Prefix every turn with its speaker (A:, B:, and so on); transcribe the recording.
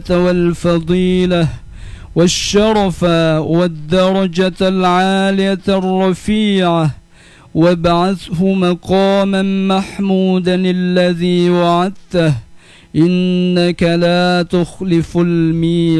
A: والفضيلة والشرف والدرجة العالية الرفيعة، وابعثه مقاما محمودا الذي وعدته، إنك لا تخلف الميعاد.